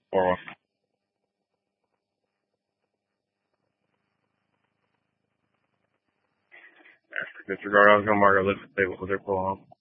Or disregard. I was gonna mark a list to say what was their pull on.